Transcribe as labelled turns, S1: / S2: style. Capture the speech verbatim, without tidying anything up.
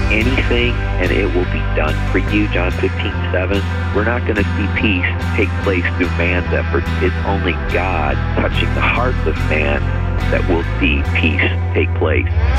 S1: anything and it will be done for you, John fifteen seven. We're not going to see peace take place through man's efforts. It's only God touching the hearts of man that will see peace take place.